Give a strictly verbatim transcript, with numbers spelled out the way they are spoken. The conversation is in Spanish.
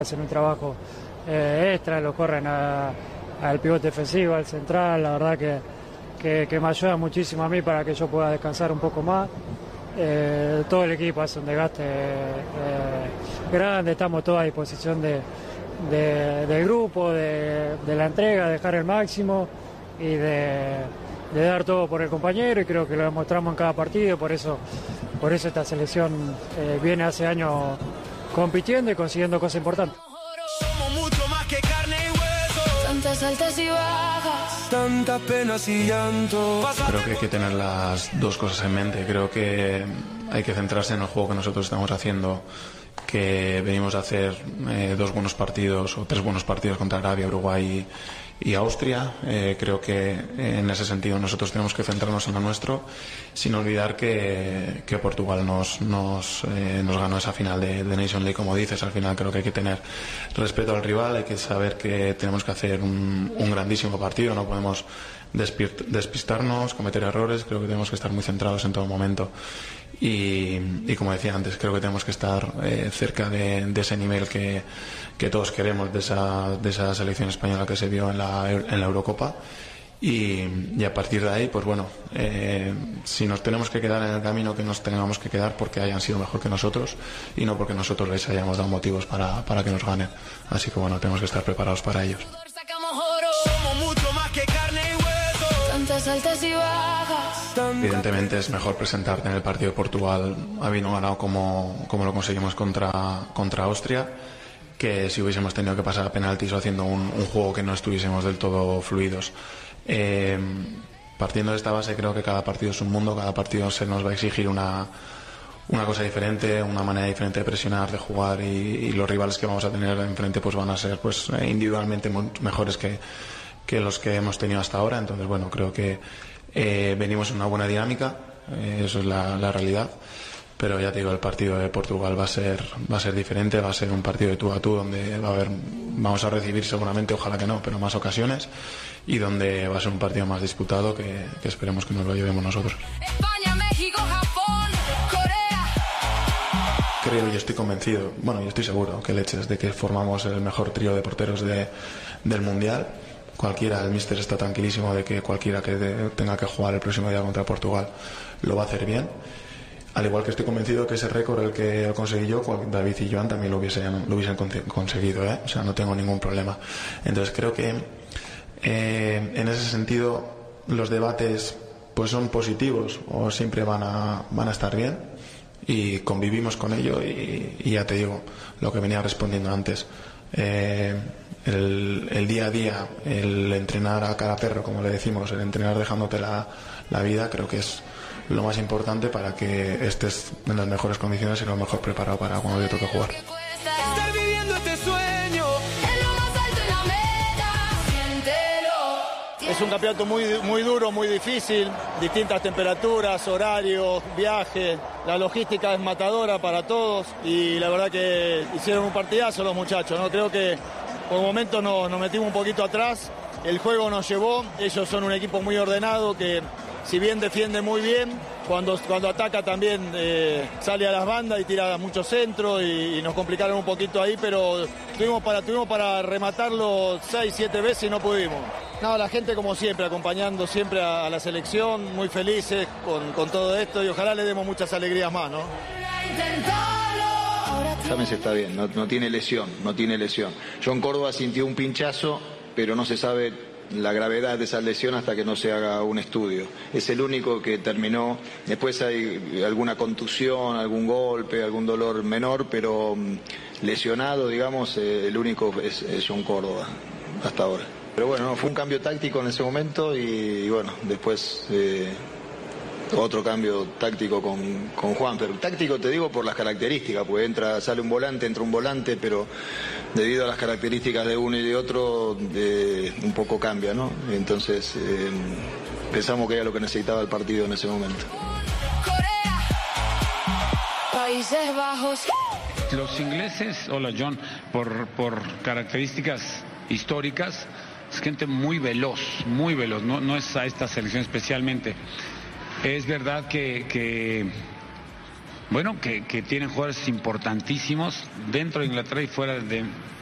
Hacen un trabajo eh, extra, lo corren a, al pivote defensivo, al central, la verdad que, que, que me ayuda muchísimo a mí para que yo pueda descansar un poco más. Eh, todo el equipo hace un desgaste eh, grande, estamos todos a disposición de, de, del grupo, de, de la entrega, de dejar el máximo y de, de dar todo por el compañero, y creo que lo demostramos en cada partido. Por eso, por eso esta selección eh, viene hace años compitiendo y consiguiendo cosas importantes. Somos mucho más que carne y hueso. Tantas altas y bajas, tantas penas y llanto. Creo que hay que tener las dos cosas en mente. Creo que hay que centrarse en el juego que nosotros estamos haciendo, que venimos a hacer eh, dos buenos partidos o tres buenos partidos contra Arabia, Uruguay y, y Austria. Eh, creo que eh, en ese sentido nosotros tenemos que centrarnos en lo nuestro, sin olvidar que, que Portugal nos, nos, eh, nos ganó esa final de, de Nation League, como dices. Al final creo que hay que tener respeto al rival, hay que saber que tenemos que hacer un, un grandísimo partido, no podemos despistarnos, cometer errores. Creo que tenemos que estar muy centrados en todo momento. Y, y como decía antes, creo que tenemos que estar eh, cerca de, de ese nivel que, que todos queremos, de esa, de esa selección española que se vio en la, en la Eurocopa. Y, y a partir de ahí, pues bueno, eh, si nos tenemos que quedar en el camino, que nos tengamos que quedar porque hayan sido mejor que nosotros y no porque nosotros les hayamos dado motivos para, para que nos ganen. Así que bueno, tenemos que estar preparados para ellos. Somos mucho más que carne y hueso. tantas altas y bajas. Evidentemente es mejor presentarte en el partido de Portugal habiendo ganado como, como lo conseguimos contra, contra Austria, que si hubiésemos tenido que pasar a penaltis o haciendo un, un juego que no estuviésemos del todo fluidos. Eh, partiendo de esta base, creo que cada partido es un mundo, cada partido se nos va a exigir una, una cosa diferente, una manera diferente de presionar, de jugar, y, y los rivales que vamos a tener enfrente pues van a ser pues individualmente mucho mejores que, que los que hemos tenido hasta ahora. Entonces bueno, creo que eh, venimos en una buena dinámica, eh, eso es la, la realidad. Pero ya te digo, el partido de Portugal va a ser va a ser diferente, va a ser un partido de tú a tú, donde va a haber, vamos a recibir seguramente, ojalá que no, pero más ocasiones, y donde va a ser un partido más disputado que, que esperemos que nos lo llevemos nosotros. España, México, Japón, Corea. Creo y estoy convencido, bueno, yo estoy seguro que leches de que formamos el mejor trío de porteros de, del Mundial. Cualquiera, el míster está tranquilísimo de que cualquiera que de, tenga que jugar el próximo día contra Portugal lo va a hacer bien. Al igual que estoy convencido que ese récord el que conseguí yo, David y Joan también lo hubiesen, lo hubiesen conseguido, ¿eh? O sea, no tengo ningún problema. Entonces creo que eh, en ese sentido los debates pues son positivos o siempre van a, van a estar bien, y convivimos con ello, y, y ya te digo lo que venía respondiendo antes. Eh, el, el día a día, el entrenar a cada perro, como le decimos, el entrenar dejándote la, la vida, creo que es lo más importante para que estés en las mejores condiciones y lo mejor preparado para cuando te toque jugar. Estar viviendo este sueño. En lo más alto de la meta, siéntelo. Es un campeonato muy, muy duro, muy difícil, distintas temperaturas, horarios, viajes, la logística es matadora para todos, y la verdad que hicieron un partidazo los muchachos, ¿no? Creo que por momentos nos, nos metimos un poquito atrás, el juego nos llevó, ellos son un equipo muy ordenado que, si bien defiende muy bien, cuando, cuando ataca también eh, sale a las bandas y tira mucho centro, y, y nos complicaron un poquito ahí, pero tuvimos para, tuvimos para rematarlo seis, siete veces y no pudimos. No, la gente como siempre, acompañando siempre a, a la selección, muy felices con, con todo esto, y ojalá le demos muchas alegrías más, ¿no? James está bien, no, no tiene lesión, no tiene lesión. John Córdoba sintió un pinchazo, pero no se sabe la gravedad de esa lesión hasta que no se haga un estudio. Es el único que terminó. Después hay alguna contusión, algún golpe, algún dolor menor, pero lesionado, digamos, eh, el único es, es John Córdoba hasta ahora. Pero bueno, no, fue un cambio táctico en ese momento, y, y bueno, después eh, otro cambio táctico con, con Juan. Pero táctico te digo por las características, porque entra, sale un volante, entra un volante, pero debido a las características de uno y de otro, eh, un poco cambia, ¿no? Entonces eh, pensamos que era lo que necesitaba el partido en ese momento. Corea, Países Bajos. Los ingleses, hola John, por, por características históricas, es gente muy veloz, muy veloz, no, no es a esta selección especialmente. Es verdad que, que bueno, que, que tienen jugadores importantísimos dentro de Inglaterra y fuera de,